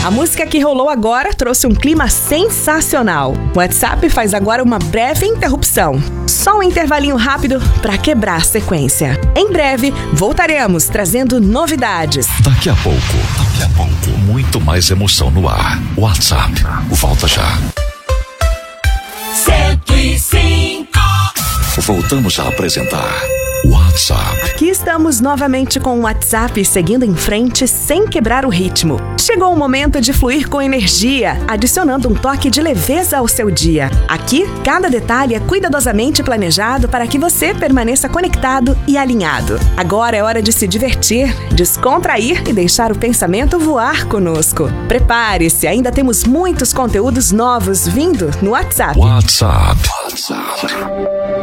A música que rolou agora trouxe um clima sensacional. O WhatsApp faz agora uma breve interrupção. Só um intervalinho rápido para quebrar a sequência. Em breve, voltaremos trazendo novidades. Daqui a pouco, muito mais emoção no ar. WhatsApp, volta já. 105. Voltamos a apresentar WhatsApp. Aqui estamos novamente com o WhatsApp seguindo em frente sem quebrar o ritmo. Chegou o momento de fluir com energia, adicionando um toque de leveza ao seu dia. Aqui, cada detalhe é cuidadosamente planejado para que você permaneça conectado e alinhado. Agora é hora de se divertir, descontrair e deixar o pensamento voar conosco. Prepare-se, ainda temos muitos conteúdos novos vindo no WhatsApp. WhatsApp.